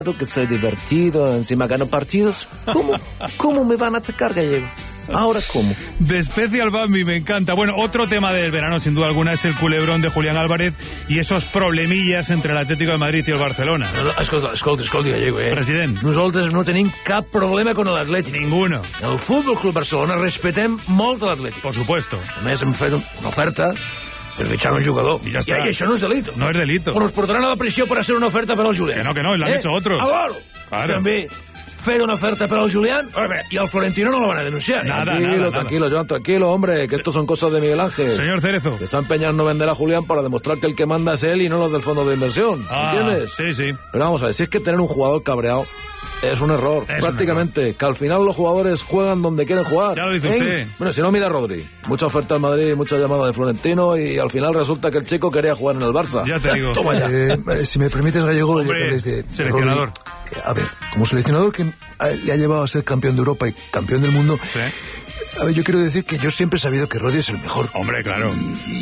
que soy divertido, encima gano partidos. ¿Cómo me van a atacar, Gallego? Ahora, ¿cómo? De Special Bambi, me encanta. Bueno, otro tema del verano, sin duda alguna, es el culebrón de Julián Álvarez y esos problemillas entre el Atlético de Madrid y el Barcelona. Escolta, Gallego, President. Nosaltres no tenim cap problema con l'Atlètic. Ninguno. El Futbol Club Barcelona respetem molt l'Atlètic. Por supuesto. A més, hem fet una oferta per fitxar un jugador. Y ya está. I això no és delito. No es delito. O nos portaran a la prisión por hacer una oferta per al Julián. Que no, lo han hecho otros. Claro. També fer una oferta per al Julián y al Florentino no lo van a denunciar. Nada. Tranquilo, Joan, tranquilo, hombre, que estos son cosas de Miguel Ángel. Señor Cerezo. Que se ha empeñado en no vender a Julián para demostrar que el que manda es él y no los del fondo de inversión. ¿Entiendes? Sí. Pero vamos a ver, si es que tener un jugador cabreado es un error, prácticamente. Que al final los jugadores juegan donde quieren jugar. Ya lo dice usted. Bueno, si no, mira a Rodri. Mucha oferta al Madrid, mucha llamada de Florentino y al final resulta que el chico quería jugar en el Barça. Ya te digo. Toma ya. Si me permites, Gallego, hombre, de seleccionador. Rodri. A ver, como seleccionador que le ha llevado a ser campeón de Europa y campeón del mundo... Sí. A ver, yo quiero decir que yo siempre he sabido que Rodri es el mejor. Hombre, claro.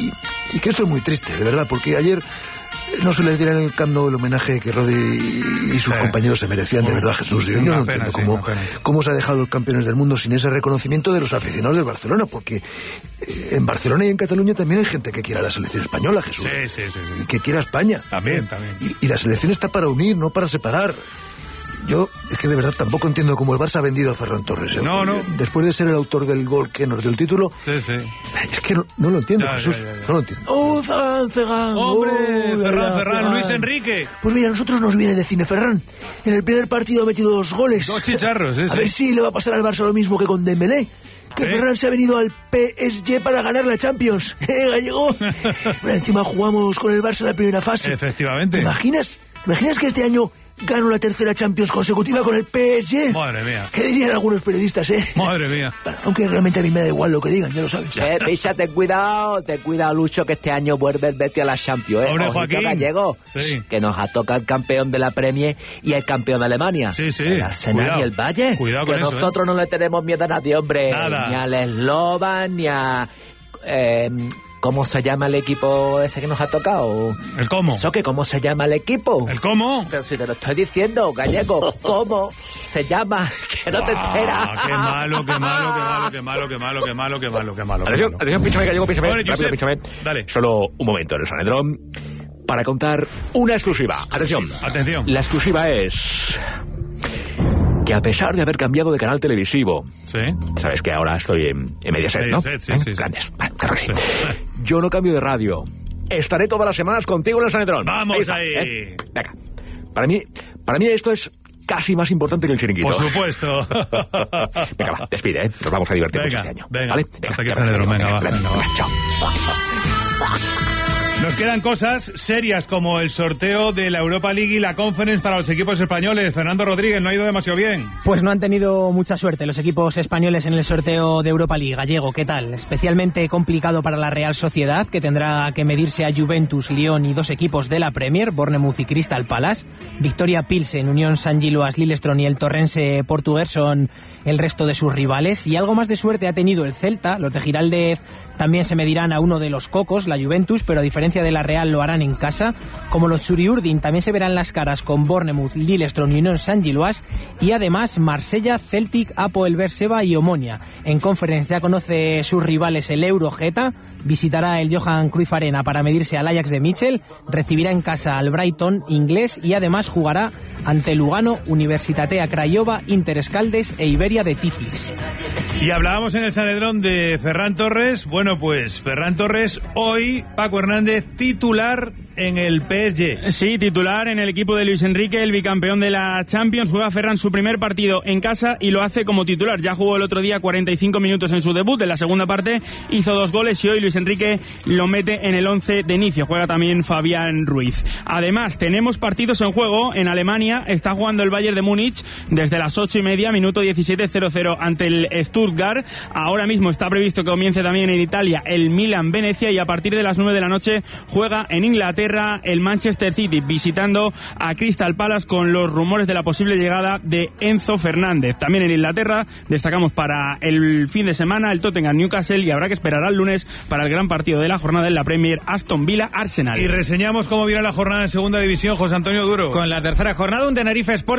Y que esto es muy triste, de verdad, porque ayer no se les diera en el Camp Nou el homenaje que Rodri y sus compañeros se merecían, de verdad, Jesús. Yo no entiendo cómo se ha dejado los campeones del mundo sin ese reconocimiento de los aficionados del Barcelona, porque en Barcelona y en Cataluña también hay gente que quiera la selección española, Jesús. Sí. Y que quiera España. También. Y la selección está para unir, no para separar. Yo, es que de verdad tampoco entiendo cómo el Barça ha vendido a Ferran Torres. No. Después de ser el autor del gol que nos dio el título. Sí. Es que no lo entiendo, Jesús. Ya. No lo entiendo. ¡Oh, Ferran! ¡Hombre! Oh, Ferran, Luis Enrique. Pues mira, a nosotros nos viene de cine Ferran. En el primer partido ha metido 2 goles. 2 chicharros, sí. A ver si le va a pasar al Barça lo mismo que con Dembélé. Que Ferran se ha venido al PSG para ganar la Champions. Gallego. Bueno, encima jugamos con el Barça en la primera fase. Efectivamente. ¿Te imaginas que este año gano la tercera Champions consecutiva con el PSG? Madre mía. ¿Qué dirían algunos periodistas, Madre mía. Bueno, aunque realmente a mí me da igual lo que digan, ya lo sabes. Picha, ten cuidado, Lucho, que este año vuelve el Betis a la Champions, Hombre, Ojito, Joaquín. Gallego, Sí. que nos ha tocado el campeón de la Premier y el campeón de Alemania. Sí. El Arsenal Cuidado. y el Valle. Cuidado que con eso, nosotros no le tenemos miedo a nadie, hombre. Nada. Ni al Slovan, ni a... ¿cómo se llama el equipo ese que nos ha tocado? ¿El cómo? ¿Eso que cómo se llama el equipo? ¿El cómo? Pero si te lo estoy diciendo, Gallego, ¿cómo se llama? Que no te enteras. Qué malo. Atención, píchame, Gallego, píchame. Bueno, Rápido, Josep, píchame. dale. Solo un momento en el Sanedrón para contar una exclusiva. Atención. La exclusiva es que a pesar de haber cambiado de canal televisivo, Sí. sabes que ahora estoy en Mediaset, ¿no? Mediaset, sí. Grandes. Claro que sí. Yo no cambio de radio. Estaré todas las semanas contigo en el Sanedrón. Vamos ahí. ahí. Venga. Para mí esto es casi más importante que el chiringuito. Por supuesto. Venga, va, despide, ¿eh? Nos vamos a divertir mucho este año. Venga. ¿Vale? Hasta que el Sanedrón, venga, va. Chao. Nos quedan cosas serias como el sorteo de la Europa League y la Conference para los equipos españoles. Fernando Rodríguez, no ha ido demasiado bien. Pues no han tenido mucha suerte los equipos españoles en el sorteo de Europa League. Gallego, ¿qué tal? Especialmente complicado para la Real Sociedad, que tendrá que medirse a Juventus, Lyon y 2 equipos de la Premier, Bournemouth y Crystal Palace. Victoria Pilsen, Unión San Giloas, Lillestrøm y el Torrense portugués son el resto de sus rivales. Y algo más de suerte ha tenido el Celta. Los de Giraldez también se medirán a uno de los cocos, la Juventus, pero a diferencia de la Real lo harán en casa. Como los Churiurdin también se verán las caras con Bournemouth, Lillestrøm y Unión San Giloas. Y además Marsella, Celtic, Apoel Berseba y Omonia. En Conference ya conoce sus rivales el Eurogeta. Visitará el Johan Cruyff Arena para medirse al Ajax de Mitchell. Recibirá en casa al Brighton inglés y además jugará ante Lugano, Universitatea Craiova, Inter Escaldes e Iberia de Tiflis. Y hablábamos en el Sanedrón de Ferran Torres. Bueno, pues Ferran Torres hoy, Paco Hernández, titular en el PSG. Sí, titular en el equipo de Luis Enrique, el bicampeón de la Champions. Juega Ferran su primer partido en casa y lo hace como titular. Ya jugó el otro día 45 minutos en su debut. En la segunda parte hizo 2 goles y hoy Luis Enrique lo mete en el 11 de inicio. Juega también Fabián Ruiz. Además, tenemos partidos en juego. En Alemania está jugando el Bayern de Múnich desde las 8:30, minuto 17:00 ante el Stuttgart. Ahora mismo está previsto que comience también en Italia el Milan-Venecia y a partir de las 9 de la noche juega en Inglaterra Inglaterra, el Manchester City visitando a Crystal Palace con los rumores de la posible llegada de Enzo Fernández. También en Inglaterra destacamos para el fin de semana el Tottenham Newcastle y habrá que esperar al lunes para el gran partido de la jornada en la Premier, Aston Villa Arsenal. Y reseñamos cómo viene la jornada en segunda división, José Antonio Duro. Con la tercera jornada, un Tenerife Sport